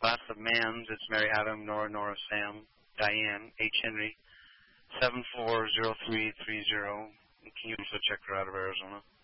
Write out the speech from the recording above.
last of Mans, it's Mary Adam, Nora, Sam, Diane, H. Henry, 740330. Can you also check her out of Arizona?